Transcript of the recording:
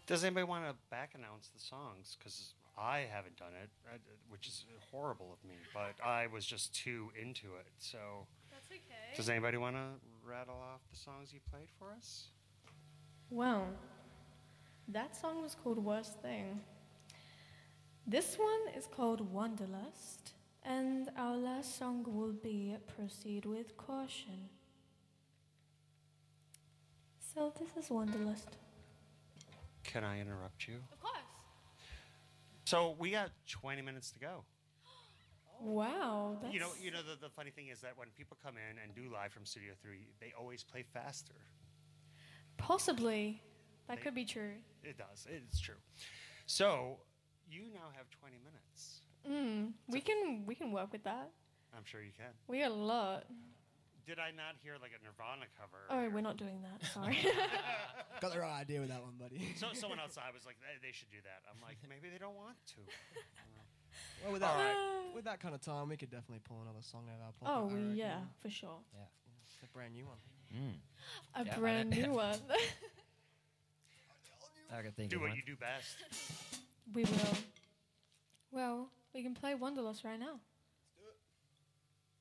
Does anybody want to back announce the songs? Because I haven't done it, which is horrible of me, but I was just too into it. So, That's okay. does anybody want to rattle off the songs you played for us? Well, that song was called Worst Thing. This one is called Wanderlust. And our last song will be Proceed with Caution. So this is Wanderlust. Can I interrupt you? Of course. So we got 20 minutes to go. Wow. That's... You know the funny thing is that when people come in and do live from Studio 3, they always play faster. Possibly. That could be true. It does. It's true. So you now have 20 minutes. We can work with that. I'm sure you can. We got a lot. Did I not hear like a Nirvana cover? Oh, we're not doing that. Sorry. Got the right idea with that one, buddy. So someone outside was like, they should do that. I'm like, maybe they don't want to. Well, with that kind of time, we could definitely pull another song out of our pocket. Oh, I reckon. yeah, for sure. Yeah. It's a brand new one. A brand new one. I could think Do of what one. you do best. We will. Well, we can play Wanderlust right now.